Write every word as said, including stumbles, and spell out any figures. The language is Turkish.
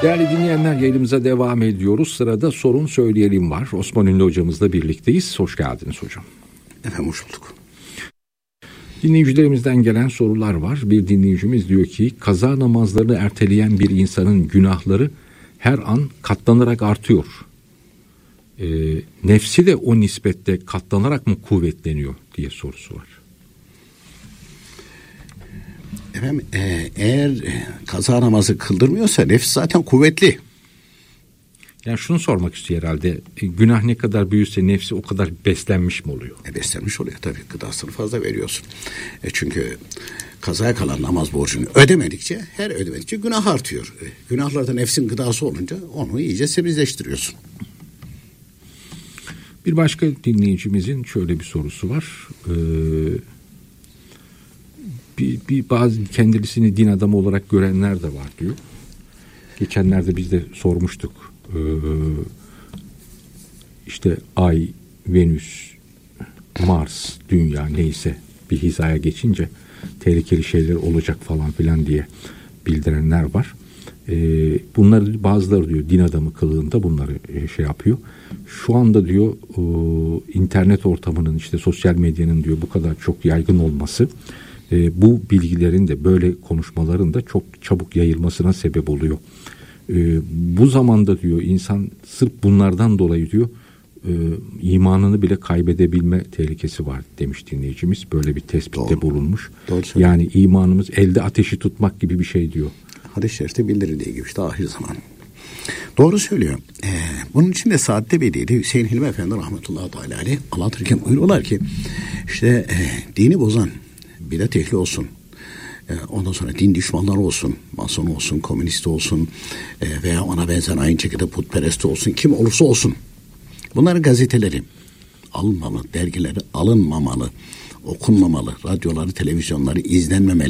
Değerli dinleyenler, yayınımıza devam ediyoruz. Sırada sorun söyleyelim var. Osman Ünlü hocamızla birlikteyiz. Hoş geldiniz hocam. Efendim hoş bulduk. Dinleyicilerimizden gelen sorular var. Bir dinleyicimiz diyor ki kaza namazlarını erteleyen bir insanın günahları her an katlanarak artıyor. Ee, nefsi de o nispette katlanarak mı kuvvetleniyor diye sorusu var. Efendim e, eğer kaza namazı kıldırmıyorsa nefs zaten kuvvetli. Yani şunu sormak istiyor herhalde. E, günah ne kadar büyürse nefsi o kadar beslenmiş mi oluyor? E, beslenmiş oluyor tabii. Gıdasını fazla veriyorsun. E, çünkü kazaya kalan namaz borcunu ödemedikçe, her ödemedikçe günah artıyor. E, günahlarda nefsin gıdası olunca onu iyice sebizleştiriyorsun. Bir başka dinleyicimizin şöyle bir sorusu var. Ee, bir, bir bazı kendisini din adamı olarak görenler de var diyor. Geçenlerde biz de sormuştuk. Ee, işte Ay, Venüs, Mars, Dünya neyse bir hizaya geçince tehlikeli şeyler olacak falan filan diye bildirenler var. Ee, bunları bazıları diyor din adamı kılığında bunları e, şey yapıyor. Şu anda diyor e, internet ortamının işte sosyal medyanın diyor bu kadar çok yaygın olması e, bu bilgilerin de böyle konuşmaların da çok çabuk yayılmasına sebep oluyor. E, bu zamanda diyor insan sırf bunlardan dolayı diyor e, imanını bile kaybedebilme tehlikesi var demiş dinleyicimiz. Böyle bir tespitte Doğru. bulunmuş. Doğru yani imanımız elde ateşi tutmak gibi bir şey diyor. Hadis-i şerifte bildirildiği gibi işte ahir zaman. Doğru söylüyor. Ee, bunun için de Saadet'te Bey'deydi Hüseyin Hilmi Efendi rahmetullahi teala aleyh anlatırken buyuruyorlar ki işte e, dini bozan bidat ehli olsun. E, ondan sonra din düşmanları olsun. Mason olsun, komünist olsun e, veya ona benzer aynı şekilde putperest olsun. Kim olursa olsun. Bunların gazeteleri alınmamalı, dergileri alınmamalı, okunmamalı, radyoları, televizyonları izlenmemeli.